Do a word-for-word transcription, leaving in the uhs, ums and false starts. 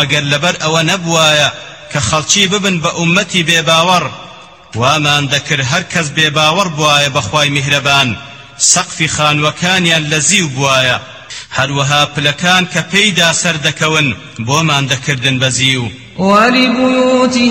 ئەگەر لەبەر ئەوە نەبوایە کە خەڵکی ببن بە ئومەتی بێباوەڕ وامان دەکرد هەر کەس بێباوەڕ بوایە بەخوای میهرەبان سەقفی خانووەکانیان لە زیو بوایە هەروەها پلەکان کە پێیدا سەر دەکەون بۆمان دەکردن بە زیو وَلِبُيُوتِهِمْ